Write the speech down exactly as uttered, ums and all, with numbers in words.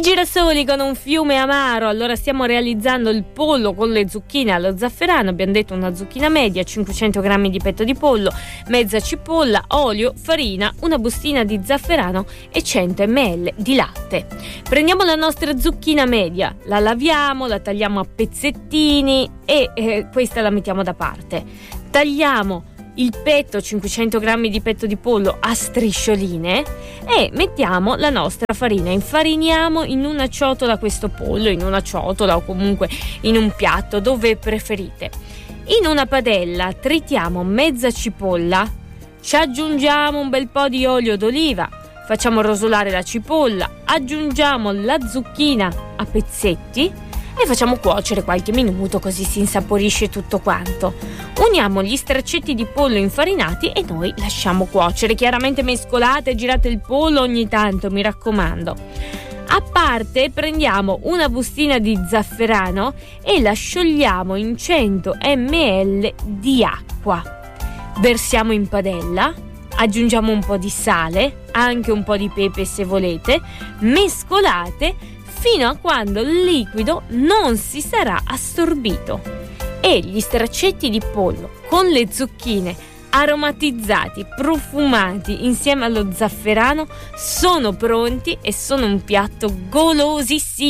girasoli con un fiume amaro. Allora stiamo realizzando il pollo con le zucchine allo zafferano. Abbiamo detto una zucchina media, cinquecento grammi di petto di pollo, mezza cipolla, olio, farina, una bustina di zafferano e cento millilitri di latte. Prendiamo la nostra zucchina media, la laviamo, la tagliamo a pezzettini e eh, questa la mettiamo da parte. Tagliamo il petto, cinquecento grammi di petto di pollo a striscioline e mettiamo la nostra farina. Infariniamo in una ciotola questo pollo, in una ciotola o comunque in un piatto dove preferite. In una padella tritiamo mezza cipolla, ci aggiungiamo un bel po' di olio d'oliva, facciamo rosolare la cipolla, aggiungiamo la zucchina a pezzetti e facciamo cuocere qualche minuto, così si insaporisce tutto quanto. Uniamo gli straccetti di pollo infarinati e noi lasciamo cuocere. Chiaramente mescolate e girate il pollo ogni tanto, mi raccomando. A parte prendiamo una bustina di zafferano e la sciogliamo in cento millilitri di acqua. Versiamo in padella, aggiungiamo un po' di sale, anche un po' di pepe se volete, mescolate fino a quando il liquido non si sarà assorbito e gli straccetti di pollo con le zucchine aromatizzati, profumati insieme allo zafferano sono pronti e sono un piatto golosissimo.